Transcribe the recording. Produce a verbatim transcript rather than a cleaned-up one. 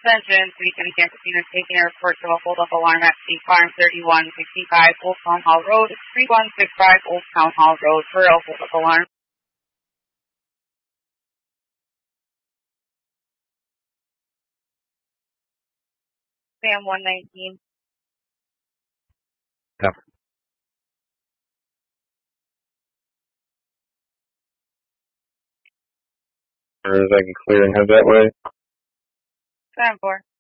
Attention, City Kansas City is taking a report to a hold-up alarm at State Farm thirty-one sixty-five Old Town Hall Road, three one six five Old Town Hall Road for a hold-up alarm. Sam one nineteen. Yep. Or is I can clear and head that way? Seven four.